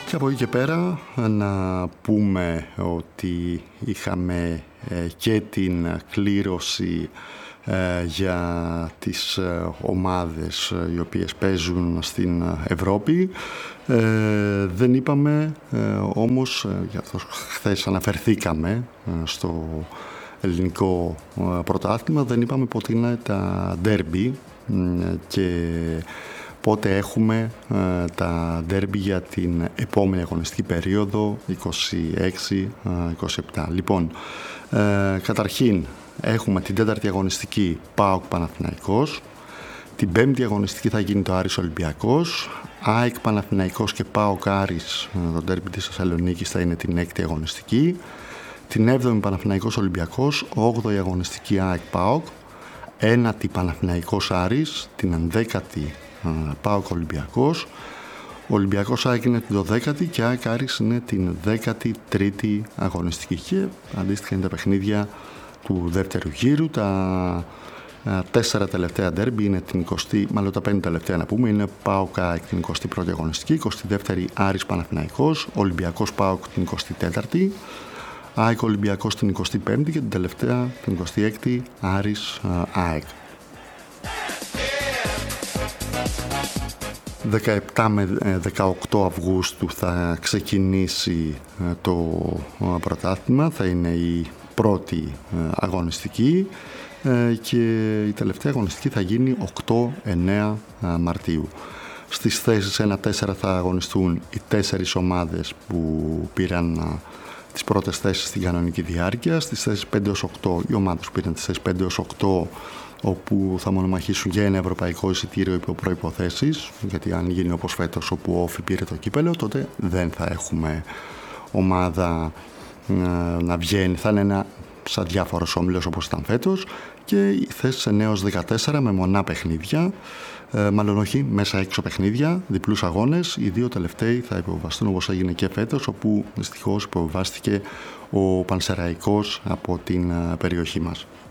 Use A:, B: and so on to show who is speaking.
A: Και από εκεί και πέρα να πούμε ότι είχαμε και την κλήρωση για τις ομάδες οι οποίες παίζουν στην Ευρώπη. Δεν είπαμε όμως, χθες αναφερθήκαμε στο ελληνικό πρωτάθλημα, δεν είπαμε πότε είναι τα ντέρμπι και πότε έχουμε τα ντέρμπι για την επόμενη αγωνιστική περίοδο 26-27. Λοιπόν, καταρχήν έχουμε την τέταρτη αγωνιστική ΠΑΟΚ Παναθηναϊκός, την πέμπτη αγωνιστική θα γίνει το Άρης Ολυμπιακός, ΑΕΚ Παναθηναϊκός και ΠΑΟΚ Άρης, το ντέρμπι της Θεσσαλονίκης θα είναι την έκτη αγωνιστική, την 7η Παναθηναϊκός Ολυμπιακός, 8η αγωνιστική ΑΕΚ ΠΑΟΚ, 9η Παναθηναϊκός Άρης, την 11η ΠΑΟΚ Ολυμπιακός, ο Ολυμπιακός ΑΕΚ είναι την 12η και ΑΕΚ Άρης είναι την 13η αγωνιστική και αντίστοιχα είναι τα παιχνίδια του δεύτερου γύρου. Τα 4 τελευταία ντέρμπι είναι την 20η, μάλλον τα 5 τελευταία να πούμε, είναι ΠΑΟΚ ΑΕΚ την 21η αγωνιστική, 22η Άρης Παναθηναϊκός, Ολυμπιακός ΠΑΟΚ την 24η, ΑΕΚ Ολυμπιακός την 25η και την τελευταία την 26η Άρης ΑΕΚ. 17 με 18 Αυγούστου θα ξεκινήσει το πρωτάθλημα, θα είναι η πρώτη αγωνιστική και η τελευταία αγωνιστική θα γίνει 8-9 Μαρτίου. Στις θέσεις 1-4 θα αγωνιστούν οι 4 ομάδες που πήραν τις πρώτες θέσεις στην κανονική διάρκεια. Στις θέσεις 5-8 οι ομάδες που πήραν τις θέσεις 5-8 όπου θα μονομαχήσουν για ένα ευρωπαϊκό εισιτήριο υπό προϋποθέσεις, γιατί αν γίνει όπως φέτος όπου ο Όφι πήρε το κύπελο, τότε δεν θα έχουμε ομάδα να βγαίνει, θα είναι ένα σαν διάφορος όμιλος όπως ήταν φέτος, και οι θέσεις 9-14 με μονά παιχνίδια, μάλλον όχι, μέσα έξω παιχνίδια, διπλούς αγώνες. Οι δύο τελευταίοι θα υποβαστούν όπως έγινε και φέτος, όπου δυστυχώς υποβάστηκε ο Πανσεραϊκός από την περιοχή μας.